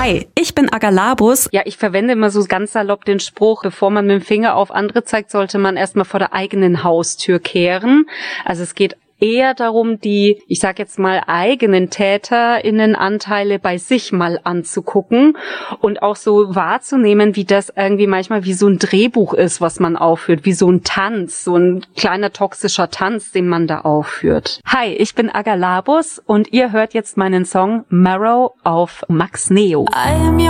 Hi, ich bin Agalabus. Ja, ich verwende immer so ganz salopp den Spruch, bevor man mit dem Finger auf andere zeigt, sollte man erstmal vor der eigenen Haustür kehren. Also es geht eher darum, die, ich sag jetzt mal, eigenen TäterInnenanteile bei sich mal anzugucken und auch so wahrzunehmen, wie das irgendwie manchmal wie so ein Drehbuch ist, was man aufführt, wie so ein Tanz, so ein kleiner toxischer Tanz, den man da aufführt. Hi, ich bin Agalabus und ihr hört jetzt meinen Song Marrow auf Max Neo.